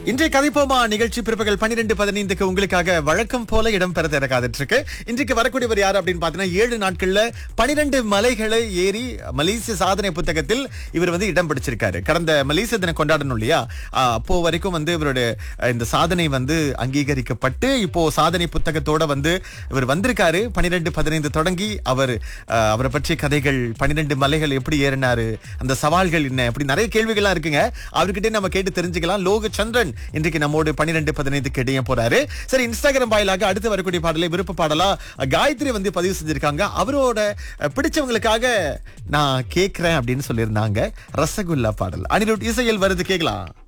இன்றைய கதைப்போமா நிகழ்ச்சி பிற்பகல் 12:15 உங்களுக்காக வழக்கம் போல இடம்பெற தர காத்துட்டு இருக்கு. இன்றைக்கு வரக்கூடியவர் யார் அப்படின்னு பாத்தீங்கன்னா 7 நாட்கள்ல 12 மலைகளை ஏறி மலேசிய சாதனை புத்தகத்தில் இவர் இடம் பிடிச்சிருக்காரு. கடந்த மலேசிய தினம் கொண்டாடணும் இல்லையா, அப்போ வரைக்கும் இவருடைய இந்த சாதனை அங்கீகரிக்கப்பட்டு இப்போ சாதனை புத்தகத்தோட இவர் வந்திருக்காரு. 12-15 தொடங்கி அவரை பற்றிய கதைகள், 12 மலைகள் எப்படி ஏறினாரு, அந்த சவால்கள் என்ன, இப்படி நிறைய கேள்விகள்லாம் இருக்குங்க. அவர்கிட்ட நம்ம கேட்டு தெரிஞ்சுக்கலாம். லோக சந்திரன் இன்றைக்கு நம்மோடு 12-15 இடையே போறாரு. சரி, இன்ஸ்டாகிராம் வாயிலாக அடுத்து வரக்கூடிய பாடலை விருப்ப பாடலா காயத்ரி பதிவு செஞ்சிருக்காங்க. அவரோட பிடிச்சவங்களுக்காக நான் கேட்கிறேன் அப்படின்னு சொல்லியிருந்தாங்க. ரசகுல்லா பாடல் அனிருத் இசையில் வருது, கேட்கலாம்.